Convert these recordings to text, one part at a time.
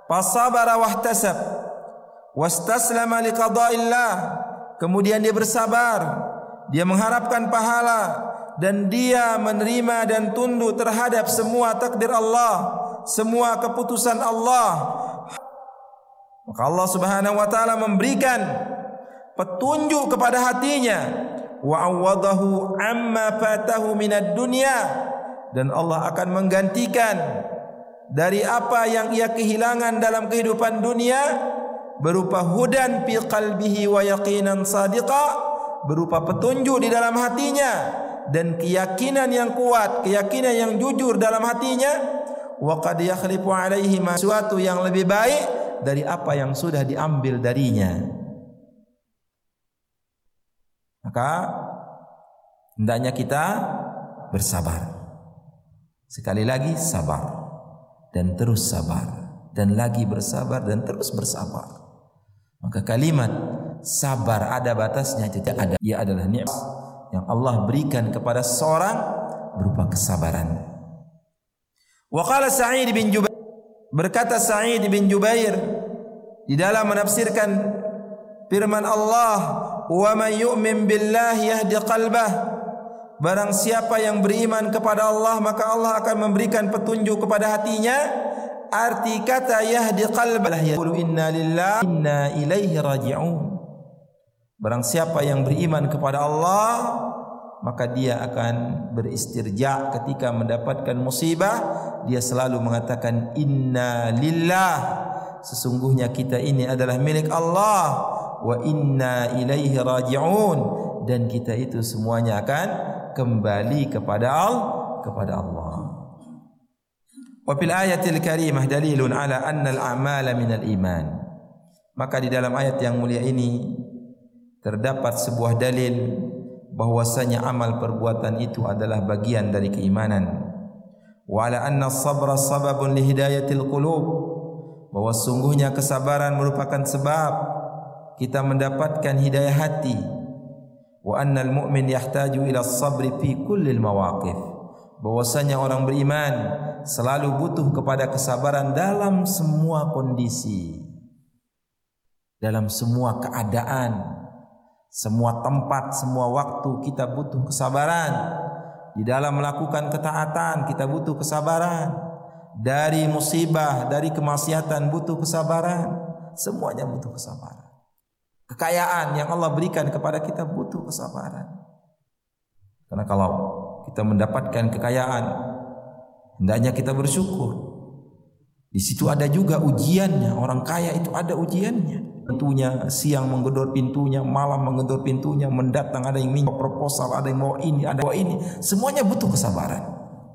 fasabara wahtasab wastaslama liqada'illah, kemudian dia bersabar, dia mengharapkan pahala, dan dia menerima dan tunduk terhadap semua takdir Allah, semua keputusan Allah, maka Allah Subhanahu wa taala memberikan petunjuk kepada hatinya, wa awadahu amma fatahu minad dunya, dan Allah akan menggantikan dari apa yang ia kehilangan dalam kehidupan dunia berupa hudan fi qalbihi wa yaqinan sadiqa, berupa petunjuk di dalam hatinya dan keyakinan yang kuat, keyakinan yang jujur dalam hatinya, wa qad yakhlifu alaihi sesuatu yang lebih baik dari apa yang sudah diambil darinya. Maka hendaknya kita bersabar. Sekali lagi sabar dan terus sabar, dan lagi bersabar dan terus bersabar. Maka kalimat sabar ada batasnya, tidak ada. Ia adalah nikmat yang Allah berikan kepada seorang berupa kesabaran. Wa qala Sa'id bin Jubair, berkata Sa'id bin Jubair di dalam menafsirkan firman Allah, wa may yu'min billahi yahdi qalbah, barang siapa yang beriman kepada Allah maka Allah akan memberikan petunjuk kepada hatinya. Arti kata yahdi qalbah, yaqulu inna lillahi inna ilaihi raji'un. Barang siapa yang beriman kepada Allah maka dia akan beristirja ketika mendapatkan musibah. Dia selalu mengatakan inna lillah, sesungguhnya kita ini adalah milik Allah, wa inna ilaihi raji'un, dan kita itu semuanya akan kembali kepada Allah. Wa fil ayatil karimah dalilun ala anna al-a'mala minal iman. Maka di dalam ayat yang mulia ini terdapat sebuah dalil bahwasanya amal perbuatan itu adalah bagian dari keimanan. Wa ala anna as-sabra sababun li hidayatil qulub, bahwa sungguhnya kesabaran merupakan sebab kita mendapatkan hidayah hati. Wa annal mu'min yahtaju ila as-sabri fi kullil mawaqif, bahwasanya orang beriman selalu butuh kepada kesabaran dalam semua kondisi, dalam semua keadaan, semua tempat, semua waktu kita butuh kesabaran. Di dalam melakukan ketaatan kita butuh kesabaran, dari musibah, dari kemaksiatan butuh kesabaran, semuanya butuh kesabaran. Kekayaan yang Allah berikan kepada kita butuh kesabaran. Karena kalau kita mendapatkan kekayaan, hendaknya kita bersyukur. Di situ ada juga ujiannya. Orang kaya itu ada ujiannya. Pintunya siang menggedor pintunya, malam menggedor pintunya, mendatang ada yang minta proposal, ada yang mau ini, ada yang mau ini. Semuanya butuh kesabaran.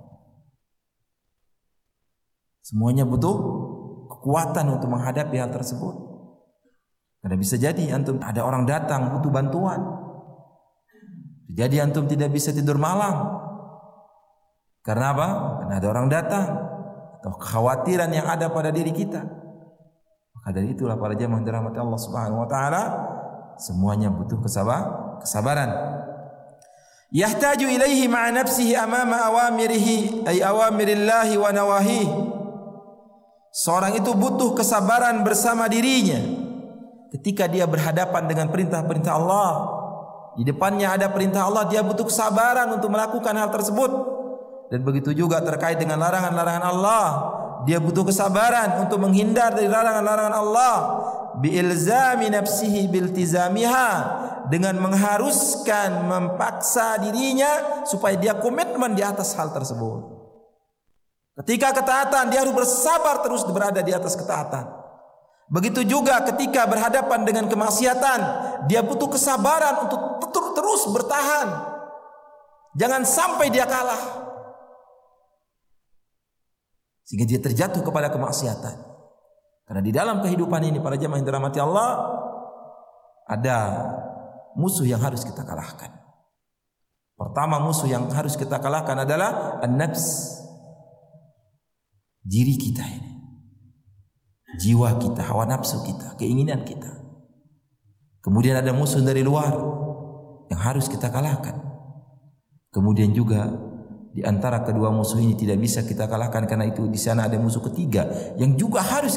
Semuanya butuh kekuatan untuk menghadapi hal tersebut. Karena bisa jadi antum ada orang datang butuh bantuan. Jadi antum tidak bisa tidur malam. Karena apa? Karena ada orang datang, atau kekhawatiran yang ada pada diri kita. Maka dari itulah para jemaah dirahmati Allah Subhanahu wa taala, semuanya butuh kesabaran. Yahtaju ilaihi ma'a nafsihi amama awamirihi ay awamirillahi wa nawahihi. Seorang itu butuh kesabaran bersama dirinya ketika dia berhadapan dengan perintah-perintah Allah. Di depannya ada perintah Allah, dia butuh kesabaran untuk melakukan hal tersebut. Dan begitu juga terkait dengan larangan-larangan Allah, dia butuh kesabaran untuk menghindar dari larangan-larangan Allah. Biilzami nafsihi biltizamiha, dengan mengharuskan, memaksa dirinya supaya dia komitmen di atas hal tersebut. Ketika ketaatan, dia harus bersabar terus berada di atas ketaatan. Begitu juga ketika berhadapan dengan kemaksiatan, dia butuh kesabaran untuk terus bertahan. Jangan sampai dia kalah, sehingga dia terjatuh kepada kemaksiatan. Karena di dalam kehidupan ini para jemaah yang dirahmati Allah, ada musuh yang harus kita kalahkan. Pertama musuh yang harus kita kalahkan adalah an-nafs, diri kita ini, jiwa kita, hawa nafsu kita, keinginan kita. Kemudian ada musuh dari luar yang harus kita kalahkan. Kemudian juga di antara kedua musuh ini tidak bisa kita kalahkan, karena itu di sana ada musuh ketiga yang juga harus